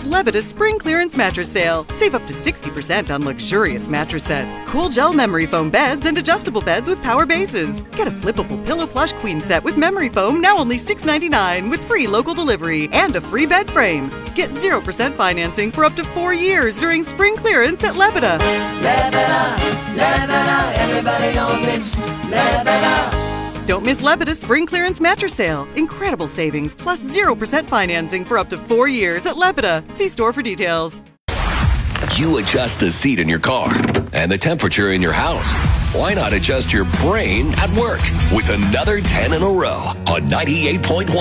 It's Lebeda's spring clearance mattress sale. Save up to 60% on luxurious mattress sets, cool gel memory foam beds, and adjustable beds with power bases. Get a flippable pillow plush queen set with memory foam, now only $6.99, with free local delivery and a free bed frame. Get 0% financing for up to 4 years during spring clearance at Lebeda. Lebeda, Lebeda, everybody knows it's Lebeda. Don't miss Lebeda's spring clearance mattress sale. Incredible savings plus 0% financing for up to 4 years at Lebeda. See store for details. You adjust the seat in your car and the temperature in your house. Why not adjust your brain at work with another 10 in a row on 98.1